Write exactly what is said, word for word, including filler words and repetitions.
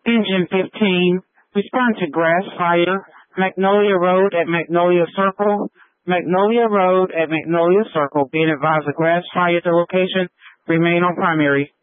Engine fifteen, respond to grass fire, Magnolia Road at Magnolia Circle. Magnolia Road at Magnolia Circle. Being advised of grass fire at the location. Remain on primary.